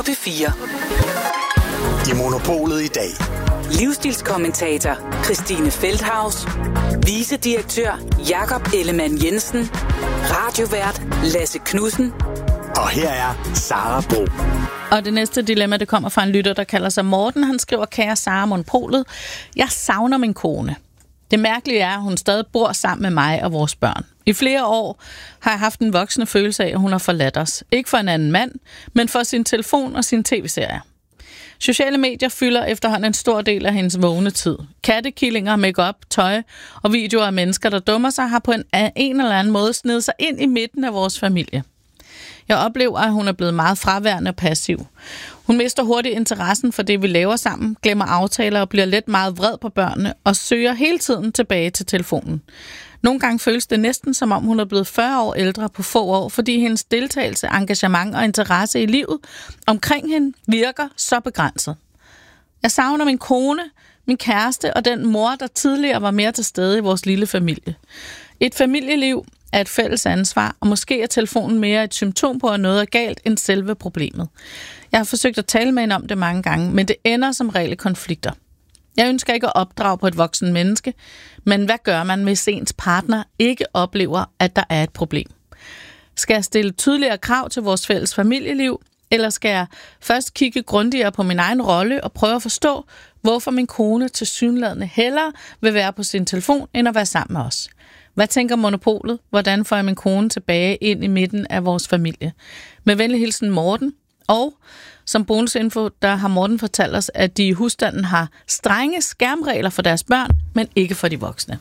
P4. I Monopolet i dag. Livsstilskommentator Christine Feldhaus, vicedirektør Jakob Ellemann Jensen, radiovært Lasse Knudsen. Og her er Sara Bro. Og det næste dilemma, det kommer fra en lytter, der kalder sig Morten. Han skriver, kære Sara Monopolet, jeg savner min kone. Det mærkelige er, at hun stadig bor sammen med mig og vores børn. I flere år har jeg haft en voksende følelse af, at hun har forladt os. Ikke for en anden mand, men for sin telefon og sin tv-serier. Sociale medier fylder efterhånden en stor del af hendes vågne tid. Kattekillinger, make-up, tøj og videoer af mennesker, der dummer sig, har på en eller anden måde snedet sig ind i midten af vores familie. Jeg oplever, at hun er blevet meget fraværende og passiv. Hun mister hurtigt interessen for det, vi laver sammen, glemmer aftaler og bliver let meget vred på børnene og søger hele tiden tilbage til telefonen. Nogle gange føles det næsten, som om hun er blevet 40 år ældre på få år, fordi hendes deltagelse, engagement og interesse i livet omkring hende virker så begrænset. Jeg savner min kone, min kæreste og den mor, der tidligere var mere til stede i vores lille familie. Et familieliv er et fælles ansvar, og måske er telefonen mere et symptom på, at noget er galt end selve problemet. Jeg har forsøgt at tale med hende om det mange gange, men det ender som regel i konflikter. Jeg ønsker ikke at opdrage på et voksen menneske, men hvad gør man, hvis ens partner ikke oplever, at der er et problem? Skal jeg stille tydeligere krav til vores fælles familieliv, eller skal jeg først kigge grundigere på min egen rolle og prøve at forstå, hvorfor min kone tilsyneladende hellere vil være på sin telefon, end at være sammen med os? Hvad tænker Monopolet? Hvordan får jeg min kone tilbage ind i midten af vores familie? Med venlig hilsen Morten. Og som bonusinfo, der har Morten fortalt os, at de i husstanden har strenge skærmregler for deres børn, men ikke for de voksne.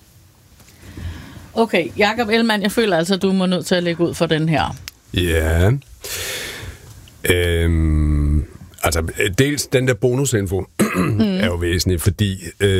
Okay, Jakob Ellemann, jeg føler altså, at du må nødt til at lægge ud for den her. Ja. Altså, dels den der bonusinfo er jo væsentlig, fordi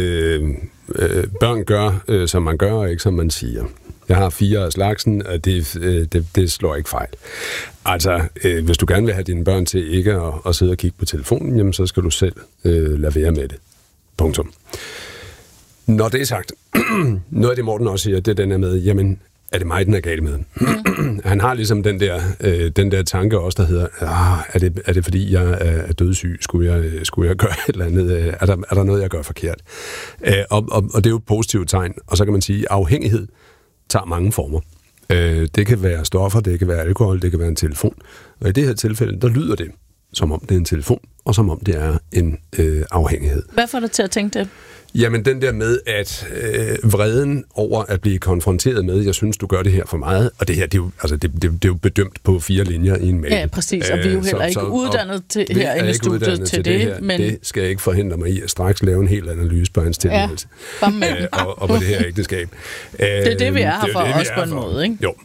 børn gør, som man gør, og ikke som man siger. Jeg har 4 af slagsen, og det slår ikke fejl. Altså, hvis du gerne vil have dine børn til ikke at sidde og kigge på telefonen, jamen, så skal du selv lade være med det. Punktum. Når det er sagt, noget af det Morten også siger, det er den her med, jamen, er det mig, den er galt med? Han har ligesom den der tanke også, der hedder, er det fordi, jeg er dødssyg? Skulle jeg gøre et eller andet? Er der noget, jeg gør forkert? Og det er jo et positivt tegn. Og så kan man sige, at afhængighed tager mange former. Det kan være stoffer, det kan være alkohol, det kan være en telefon. Og i det her tilfælde, der lyder det, som om det er en telefon, og som om det er en afhængighed. Hvad får dig til at tænke det? Jamen, den der med, at vreden over at blive konfronteret med, jeg synes, du gør det her for meget, og det her, det er jo bedømt på 4 linjer i en mail. Ja, præcis, og vi er jo heller ikke uddannet til herinde i studiet til det. Her. Men det skal ikke forhindre mig i at straks lave en hel analyse på hans tilværelse. Ja, og på det her ægteskab. Det er det, vi er her for, også på en måde, ikke? Jo,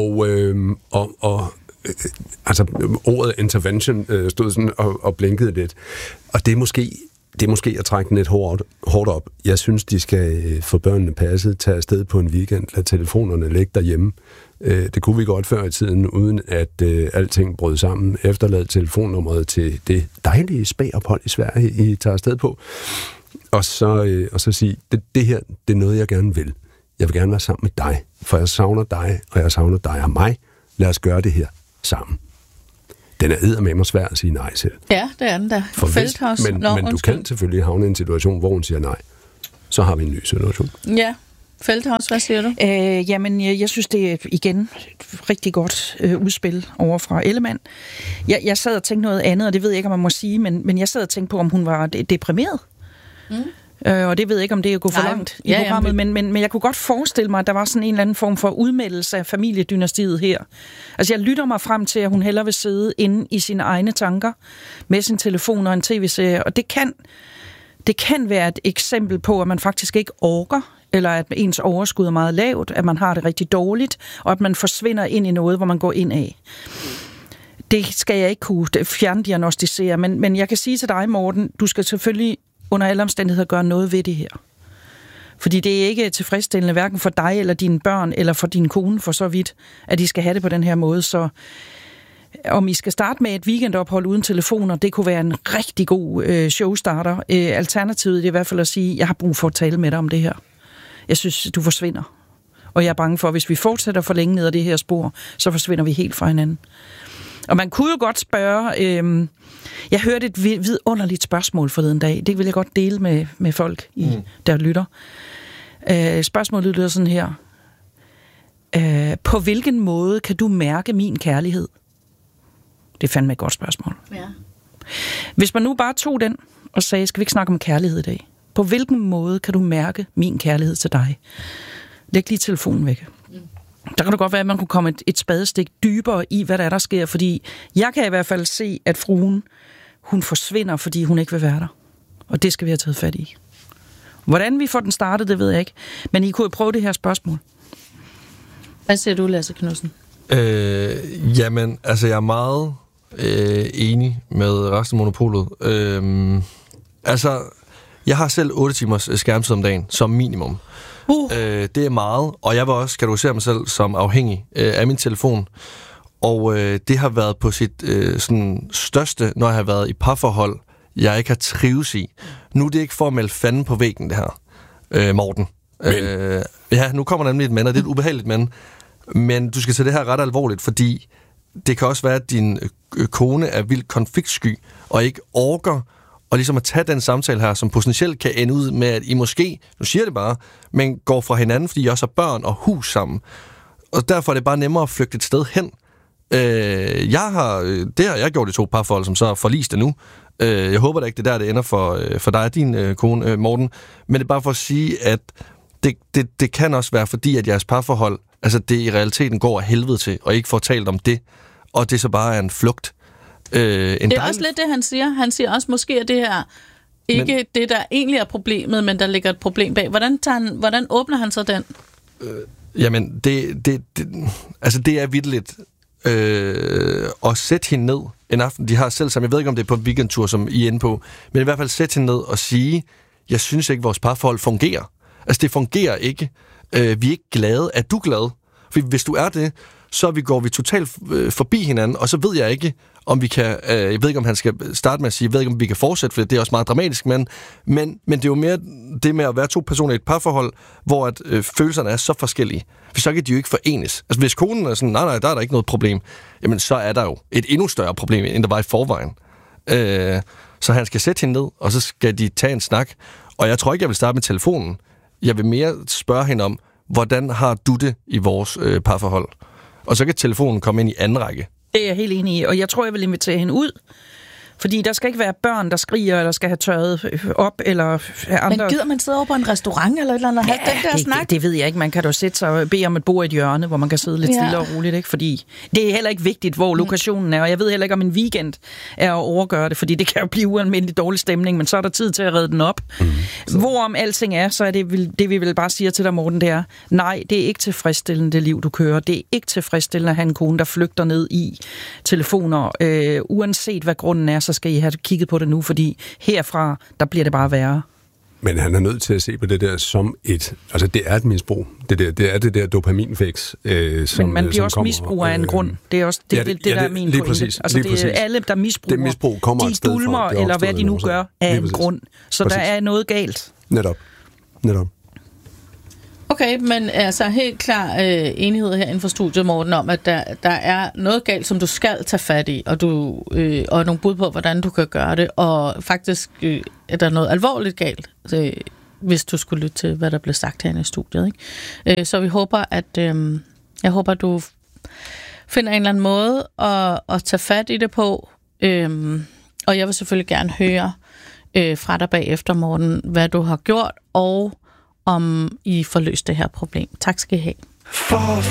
og altså, ordet intervention stod sådan og blinkede lidt, og det er måske at trække den lidt hårdt op. Jeg synes, de skal få børnene passet, tage afsted på en weekend, lade telefonerne ligge derhjemme. Det kunne vi godt før i tiden, uden at alting brød sammen. Efterlade telefonnummeret til det dejlige spagophold i Sverige, I tager afsted på. Og så sige, det her, det er noget, jeg gerne vil. Jeg vil gerne være sammen med dig, for jeg savner dig, og jeg savner dig og mig. Lad os gøre det her sammen. Den er eddermame svær at sige nej til. Ja, det er den da. Men du kan selvfølgelig havne i en situation, hvor hun siger nej. Så har vi en ny situation. Ja. Feldhaus, hvad siger du? Jamen, jeg synes, det er igen et rigtig godt udspil over fra Ellemann. Jeg sad og tænkte noget andet, og det ved jeg ikke, om man må sige, men jeg sad og tænkte på, om hun var deprimeret. Og det ved jeg ikke, om det er at gå for langt i programmet, men jeg kunne godt forestille mig, at der var sådan en eller anden form for udmeldelse af familiedynastiet her. Altså, jeg lytter mig frem til, at hun hellere vil sidde inde i sine egne tanker med sin telefon og en tv-serie, og det kan være et eksempel på, at man faktisk ikke orker, eller at ens overskud er meget lavt, at man har det rigtig dårligt, og at man forsvinder ind i noget, hvor man går ind af. Det skal jeg ikke kunne fjerndiagnostisere, men jeg kan sige til dig, Morten, du skal selvfølgelig under alle omstændigheder gøre noget ved det her. Fordi det er ikke tilfredsstillende, hverken for dig eller dine børn, eller for din kone for så vidt, at de skal have det på den her måde. Så om I skal starte med et weekendophold uden telefoner, det kunne være en rigtig god showstarter. Alternativet er i hvert fald at sige, jeg har brug for at tale med dig om det her. Jeg synes, du forsvinder. Og jeg er bange for, at hvis vi fortsætter for længe ned ad det her spor, så forsvinder vi helt fra hinanden. Og man kunne jo godt spørge... jeg hørte et vidunderligt spørgsmål forleden dag. Det vil jeg godt dele med folk, der lytter. Spørgsmålet lyder sådan her. På hvilken måde kan du mærke min kærlighed? Det er fandme et godt spørgsmål. Ja. Hvis man nu bare tog den og sagde, skal vi ikke snakke om kærlighed i dag? På hvilken måde kan du mærke min kærlighed til dig? Læg lige telefonen væk. Der kan det godt være, at man kunne komme et spadestik dybere i, hvad der sker, fordi jeg kan i hvert fald se, at fruen, hun forsvinder, fordi hun ikke vil være der. Og det skal vi have taget fat i. Hvordan vi får den startet, det ved jeg ikke. Men I kunne jo prøve det her spørgsmål. Hvad siger du, Lasse Knudsen? Jamen, altså jeg er meget enig med resten af monopolet. Altså, jeg har selv 8 timers skærmtid om dagen, som minimum. Det er meget, og jeg vil også kategorisere mig selv som afhængig af min telefon. Og det har været på sit sådan største, når jeg har været i parforhold, jeg ikke har trives i. Nu er det ikke for at melde fanden på væggen, det her, Morten. Ja, nu kommer nemlig et men, og det er et ubehageligt men. Men du skal tage det her ret alvorligt, fordi det kan også være, at din kone er vildt konfliktsky, og ikke orker og ligesom at tage den samtale her, som potentielt kan ende ud med, at I måske, nu siger det bare, men går fra hinanden, fordi I også har børn og hus sammen. Og derfor er det bare nemmere at flygte et sted hen. Det har jeg gjort i 2 parforhold, som så er forliste nu. Jeg håber da ikke, det der det ender for dig og din kone, Morten. Men det er bare for at sige, at det kan også være, fordi at jeres parforhold, altså det i realiteten går af helvede til, og ikke får talt om det, og det så bare er en flugt. Det er også lidt det, han siger. Han siger også måske, at det her ikke det, der egentlig er problemet, men der ligger et problem bag. Hvordan åbner han så den? Jamen, det er vitterligt at sætte hende ned en aften. De har selv sammen, jeg ved ikke, om det er på weekendtur, som I er inde på, men i hvert fald sætte hende ned og sige, jeg synes ikke, vores parforhold fungerer. Altså, det fungerer ikke. Vi er ikke glade. Er du glad? For hvis du er det, så går vi totalt forbi hinanden, og så ved jeg ikke, om vi kan... jeg ved ikke, om han skal starte med at sige, jeg ved ikke, om vi kan fortsætte, for det er også meget dramatisk, men det er jo mere det med at være 2 personer i et parforhold, hvor at følelserne er så forskellige. For så kan de jo ikke forenes. Altså, hvis konen er sådan, nej, der er der ikke noget problem, jamen, så er der jo et endnu større problem, end der var i forvejen. Så han skal sætte hende ned, og så skal de tage en snak. Og jeg tror ikke, jeg vil starte med telefonen. Jeg vil mere spørge hende om, hvordan har du det i vores parforhold? Og så kan telefonen komme ind i anden række. Det er jeg helt enig i, og jeg tror, jeg vil invitere hende ud. Fordi der skal ikke være børn, der skriger, eller skal have tørret op, eller andre... Men gider man sidde over på en restaurant, eller et eller andet, og have den der snak? Det ved jeg ikke. Man kan da sætte sig og bede om et bord i et hjørne, hvor man kan sidde lidt stille og roligt, ikke? Fordi det er heller ikke vigtigt, hvor lokationen er, og jeg ved heller ikke, om en weekend er at overgøre det, fordi det kan jo blive ualmindelig dårlig stemning, men så er der tid til at redde den op. Hvorom alting er, så er det vi vil bare sige til dig, Morten, det er, nej, det er ikke tilfredsstillende, det liv, du kører. Det er ikke tilfredsstillende at have en kone, der flygter ned i telefoner, uanset hvad grunden er, så skal I have kigget på det nu, fordi herfra, der bliver det bare værre. Men han er nødt til at se på det der som et... Altså, det er et misbrug. Det er det der dopaminfix, som men man bliver også misbruger af en grund. Det er også der er min pointe. Præcis, altså, det er alle, der misbruger. Det misbrug kommer de dulmer, eller hvad de nu gør, af en grund. Så præcis. Der er noget galt. Netop. Okay, men altså helt klar enighed her inden for studiet, Morten, om, at der er noget galt, som du skal tage fat i, og og nogle bud på, hvordan du kan gøre det, og faktisk er der noget alvorligt galt, hvis du skulle lytte til, hvad der blev sagt herinde i studiet. Ikke? Så vi håber, jeg håber, du finder en eller anden måde at tage fat i det på, og jeg vil selvfølgelig gerne høre fra dig bagefter, Morten, hvad du har gjort, og om I får løst det her problem. Tak skal I have.